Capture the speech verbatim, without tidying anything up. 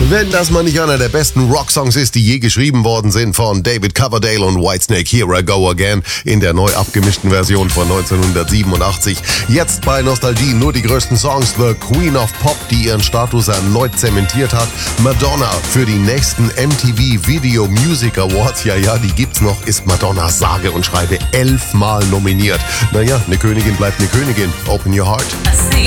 Wenn das mal nicht einer der besten Rocksongs ist, die je geschrieben worden sind von David Coverdale und Whitesnake, Here I Go Again in der neu abgemischten Version von neunzehnhundertsiebenundachtzig. Jetzt bei Nostalgie nur die größten Songs. The Queen of Pop, die ihren Status erneut zementiert hat. Madonna für die nächsten M T V Video Music Awards. Ja, ja, die gibt's noch. Ist Madonna sage und schreibe elfmal nominiert. Naja, eine Königin bleibt eine Königin. Open your heart.